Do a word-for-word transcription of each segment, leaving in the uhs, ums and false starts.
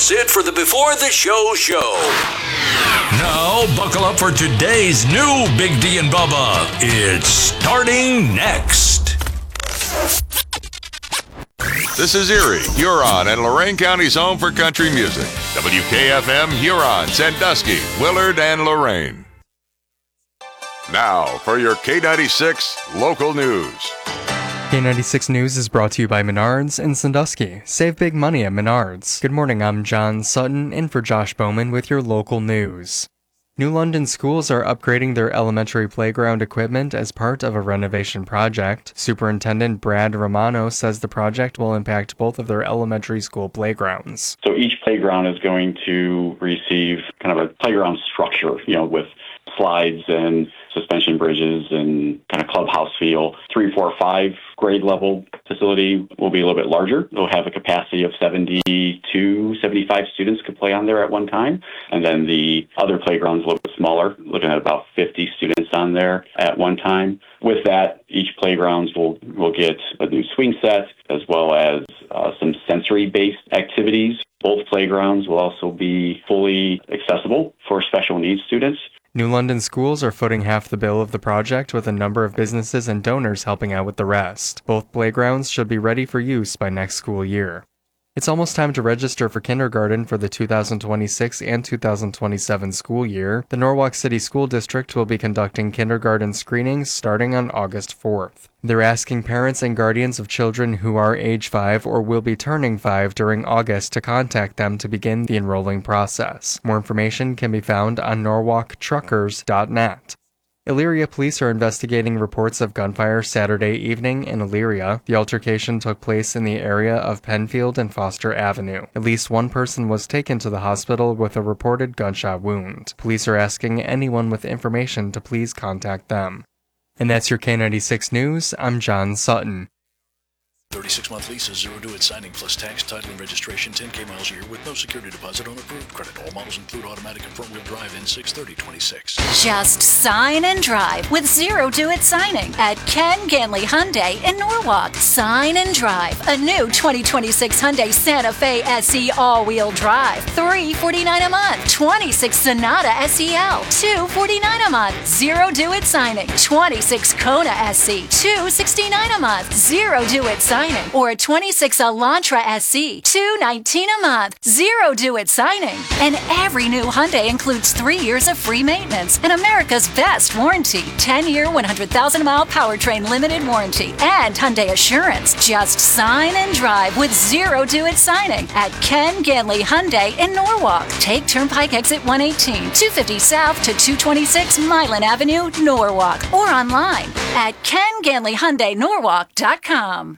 That's it for the Before the Show show. Now, buckle up for today's new Big D and Bubba. It's starting next. This is Erie, Huron, and Lorain County's home for country music. W K F M, Huron, Sandusky, Willard, and Lorain. Now, for your K ninety-six local news. K ninety-six News is brought to you by Menards in Sandusky. Save big money at Menards. Good morning, I'm John Sutton, in for Josh Bowman with your local news. New London schools are upgrading their elementary playground equipment as part of a renovation project. Superintendent Brad Romano says the project will impact both of their elementary school playgrounds. So each playground is going to receive kind of a playground structure, you know, with slides and suspension bridges and kind of clubhouse feel. Three, four, five grade level facility will be a little bit larger. It'll have a capacity of seventy-two, seventy-five students could play on there at one time. And then the other playground's a little bit smaller, looking at about fifty students on there at one time. With that, each playground will, will get a new swing set as well as uh, some sensory-based activities. Both playgrounds will also be fully accessible for special needs students. New London schools are footing half the bill of the project, with a number of businesses and donors helping out with the rest. Both playgrounds should be ready for use by next school year. It's almost time to register for kindergarten for the two thousand twenty-six and two thousand twenty-seven school year. The Norwalk City School District will be conducting kindergarten screenings starting on August fourth. They're asking parents and guardians of children who are age five or will be turning five during August to contact them to begin the enrolling process. More information can be found on norwalk truckers dot net. Elyria police are investigating reports of gunfire Saturday evening in Elyria. The altercation took place in the area of Penfield and Foster Avenue. At least one person was taken to the hospital with a reported gunshot wound. Police are asking anyone with information to please contact them. And that's your K ninety-six News. I'm John Sutton. thirty-six month leases, zero due at signing, plus tax, title, and registration, ten K miles a year with no security deposit on approved credit. All models include automatic and front-wheel drive in six thirty twenty-six. Just sign and drive with zero due at signing at Ken Ganley Hyundai in Norwalk. Sign and drive a new twenty twenty-six Hyundai Santa Fe S E all-wheel drive, three forty-nine a month. twenty-six Sonata S E L, two forty-nine a month. Zero due at signing. twenty-six Kona S E, two sixty-nine a month. Zero due at signing. Or a twenty-six Elantra S E, two nineteen a month. Zero due at signing. And every new Hyundai includes three years of free maintenance and America's best warranty. ten-year, one hundred thousand mile powertrain limited warranty. And Hyundai Assurance. Just sign and drive with zero due at signing at Ken Ganley Hyundai in Norwalk. Take Turnpike exit one eighteen, two fifty South to two twenty-six Milan Avenue, Norwalk. Or online at ken ganley hyundai norwalk dot com.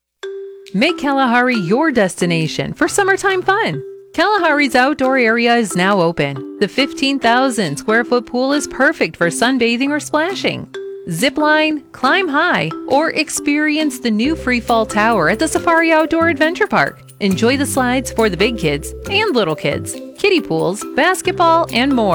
Make Kalahari your destination for summertime fun. Kalahari's outdoor area is now open. The fifteen thousand square foot pool is perfect for sunbathing or splashing. Zip line, climb high, or experience the new freefall tower at the Safari Outdoor Adventure Park. Enjoy the slides for the big kids and little kids, kiddie pools, basketball, and more.